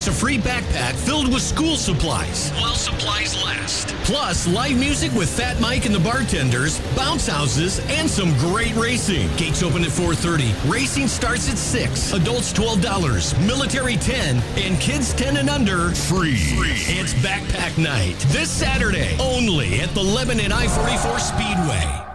a free backpack filled with school supplies while supplies last. Plus, live music with Fat Mike and the bartenders, bounce houses, and some great racing. Gates open at 4:30. Racing starts at 6. Adults $12, military $10, and kids 10 and under free. It's backpack night this Saturday only at the Lebanon I-44 Speedway.